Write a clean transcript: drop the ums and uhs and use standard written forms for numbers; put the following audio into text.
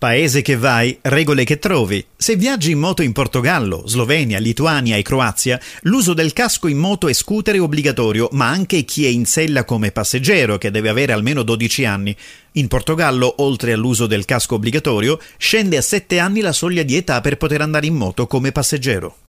Paese che vai, regole che trovi. Se viaggi in moto in Portogallo, Slovenia, Lituania e Croazia, l'uso del casco in moto e scooter è obbligatorio, ma anche chi è in sella come passeggero, che deve avere almeno 12 anni. In Portogallo, oltre all'uso del casco obbligatorio, scende a 7 anni la soglia di età per poter andare in moto come passeggero.